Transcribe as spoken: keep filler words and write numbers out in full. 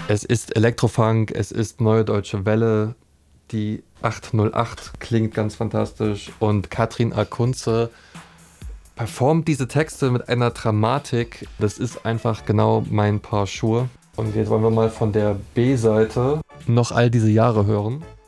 Es ist Elektrofunk, es ist Neue Deutsche Welle, die acht null acht klingt ganz fantastisch und Katrin A. Kunze performt diese Texte mit einer Dramatik. Das ist einfach genau mein Paar Schuhe. Und jetzt wollen wir mal von der B-Seite noch all diese Jahre hören.